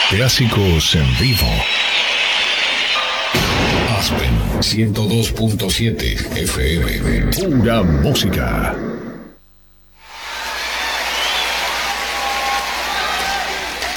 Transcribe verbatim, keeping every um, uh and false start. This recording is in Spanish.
Clásicos en vivo. Aspen ciento dos punto siete F M. Pura música.